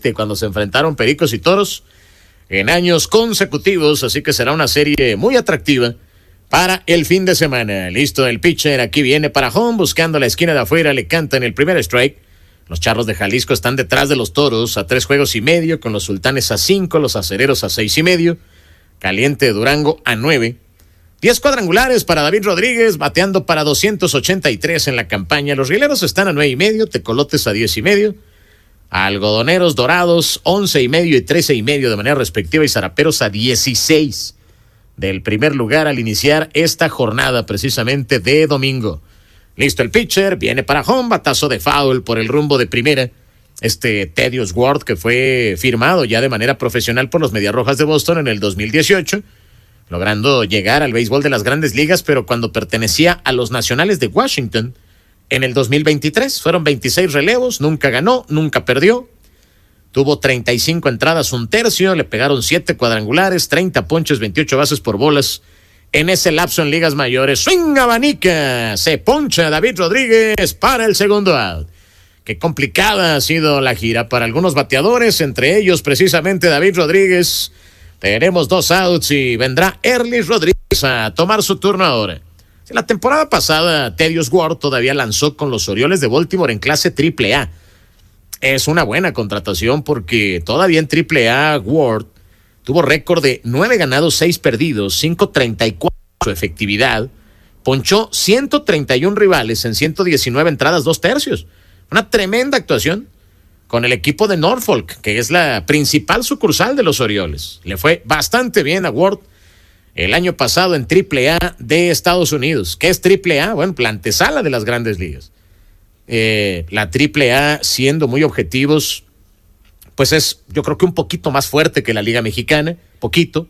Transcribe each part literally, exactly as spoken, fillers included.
siete cuando se enfrentaron Pericos y Toros en años consecutivos, así que será una serie muy atractiva para el fin de semana. Listo el pitcher, aquí viene para home, buscando la esquina de afuera, le cantan el primer strike. Los Charros de Jalisco están detrás de los Toros a tres juegos y medio, con los Sultanes a cinco, los Acereros a seis y medio, Caliente de Durango a nueve. Diez cuadrangulares para David Rodríguez, bateando para doscientos ochenta y tres en la campaña. Los Rieleros están a nueve y medio, Tecolotes a diez y medio, Algodoneros Dorados once y medio y trece y medio de manera respectiva, y Zaraperos a dieciséis del primer lugar al iniciar esta jornada precisamente de domingo. Listo el pitcher, viene para home, batazo de foul por el rumbo de primera. Este Thaddeus Ward, que fue firmado ya de manera profesional por los Mediarrojas de Boston en el dos mil dieciocho, logrando llegar al béisbol de las Grandes Ligas, pero cuando pertenecía a los Nacionales de Washington en el dos mil veintitrés. Fueron veintiséis relevos, nunca ganó, nunca perdió. Tuvo treinta y cinco entradas, un tercio, le pegaron siete cuadrangulares, treinta ponches, veintiocho bases por bolas. En ese lapso en ligas mayores, swing abanica, se poncha David Rodríguez para el segundo out. Qué complicada ha sido la gira para algunos bateadores, entre ellos precisamente David Rodríguez. Tenemos dos outs y vendrá Erlis Rodríguez a tomar su turno ahora. La temporada pasada, Thaddeus Ward todavía lanzó con los Orioles de Baltimore en clase triple A. Es una buena contratación porque todavía en triple A, Ward tuvo récord de nueve ganados, seis perdidos, cinco treinta y cuatro su efectividad. Ponchó ciento treinta y uno rivales en ciento diecinueve entradas, dos tercios. Una tremenda actuación con el equipo de Norfolk, que es la principal sucursal de los Orioles. Le fue bastante bien a Ward el año pasado en triple A de Estados Unidos. ¿Qué es triple A? Bueno, la antesala de las Grandes Ligas. Eh, la triple A, siendo muy objetivos, pues es, yo creo que un poquito más fuerte que la Liga Mexicana, poquito.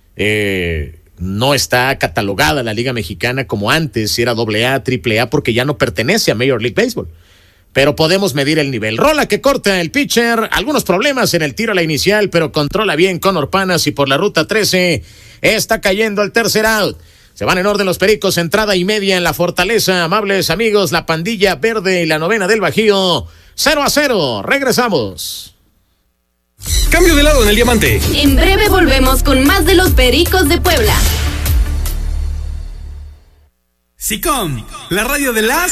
Eh, no está catalogada la Liga Mexicana como antes, si era doble A, triple A, porque ya no pertenece a Major League Baseball. Pero podemos medir el nivel. Rola que corta el pitcher, algunos problemas en el tiro a la inicial, pero controla bien Conor Panas, y por la ruta trece está cayendo el tercer out. Se van en orden los Pericos, entrada y media en la Fortaleza. Amables amigos, la pandilla verde y la novena del Bajío, cero a cero. Regresamos. Cambio de lado en el diamante. En breve volvemos con más de los Pericos de Puebla. SICOM, la radio de las